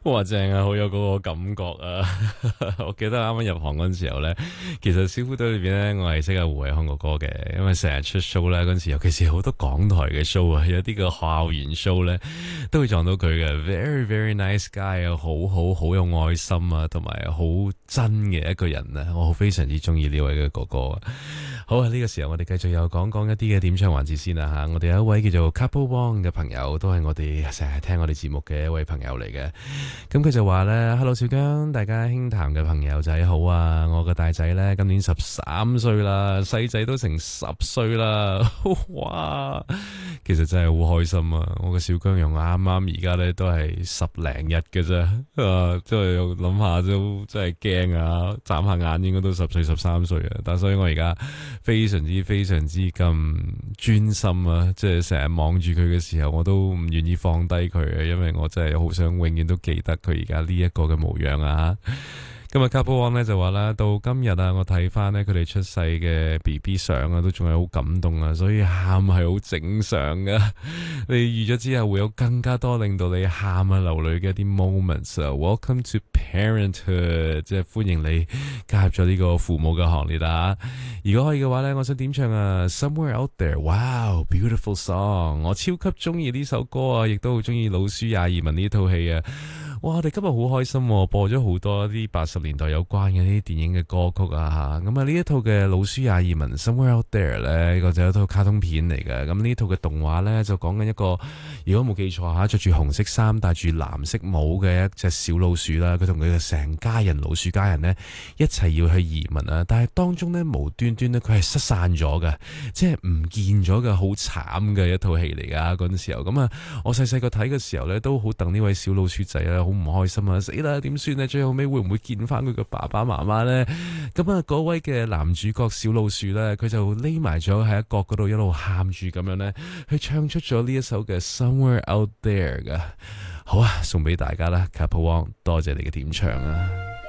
哇正啊，好有嗰個感覺啊！我記得啱啱入行嗰陣時候咧，其實小虎隊裏邊咧，我係識阿胡偉康哥哥嘅，因為成日出 show 咧嗰陣時，尤其是好多港台嘅 show 啊，有啲個校園 show 咧，都會撞到佢嘅。Very very nice guy 啊，好有愛心啊，同埋好真嘅一個人啊，我非常之中意呢位嘅哥哥。好啊，呢個時候我哋繼續又講講一啲嘅點唱環節先啦吓。我哋有一位叫做 Couple Wong 嘅朋友，都係我哋成日聽我哋節目嘅一位朋友嚟嘅。咁佢就話咧 Hello 小姜，大家輕談嘅朋友仔好啊！我個大仔咧今年13歲啦，細仔都成10歲啦，哇！其實真係好開心啊！我個小姜用啱啱而家咧都係10零日嘅啫，即係又諗下都真係驚啊！眨下眼應該都10歲13歲啊！但所以我而家非常之咁專心啊！即係成日望住佢嘅時候，我都唔願意放低佢啊，因為我真係好想永遠都記得佢而家呢一個嘅模樣啊！今日 Couple One 咧就話啦，到今日啊，我睇翻咧佢哋出世嘅 BB 相啊，都仲係好感動啊，所以喊係好正常噶。你預咗之後會有更加多令到你喊啊流淚嘅一啲 moments 啊。Welcome to parenthood， 即係歡迎你加入咗呢個父母嘅行列啊！如果可以嘅話咧，我想點唱啊 Somewhere Out There，Wow，beautiful song， 我超級中意呢首歌啊，亦都好中意老鼠也移民呢套戲啊！哇！我哋今日好開心，播咗好多啲80年代有關嘅呢啲電影嘅歌曲啊吓。咁啊呢一套嘅老鼠也移民 Somewhere Out There 咧，個就係一套卡通片嚟嘅。咁呢套嘅動畫咧就講緊一個，如果冇記錯吓，着住紅色衫、戴住藍色帽嘅一隻小老鼠啦。佢同佢嘅成家人老鼠家人呢，一齊要去移民啊。但係當中呢，無端端呢，佢係失散咗嘅，即係唔見咗嘅，好慘嘅一套戲嚟噶。嗰陣時候咁啊，我細個睇嘅時候咧，都好戥呢位小老鼠仔啊，好唔開心啊！死啦，點算呢？最後尾會唔會見翻佢嘅爸爸媽媽呢？咁啊，嗰位嘅男主角小老鼠呢，佢就匿埋咗喺一角嗰度，一路喊住咁樣呢，去唱出咗呢一首嘅 Somewhere Out There 噶。好啊，送俾大家啦 Couple One， 多謝你嘅點唱啊！